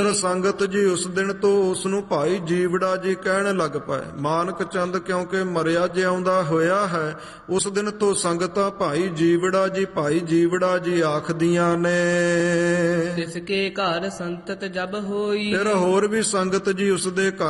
ਸੰਗਤ ਜੀ ਉਸ ਦਿਨ ਤੋਂ ਉਸ ਨੂੰ ਭਾਈ ਜੀਵੜਾ ਜੀ ਕਹਿਣ ਲੱਗ ਪਏ। ਮਾਨਕ ਚੰਦ ਕਿਉਂਕਿ ਮਰਿਆ ਜਿਉਂਦਾ ਹੋਇਆ ਹੈ, ਉਸ ਦਿਨ ਤੋਂ ਸੰਗਤਾਂ ਭਾਈ ਜੀਵੜਾ ਜੀ ਆਖਦੀਆਂ ਨੇ। ਤਿਸ ਕੇ ਘਰ ਸੰਤਤ ਜਬ ਹੋਈ, ਫਿਰ ਹੋਰ ਵੀ ਸੰਗਤ ਜੀ ਉਸ ਦੇ ਘਰ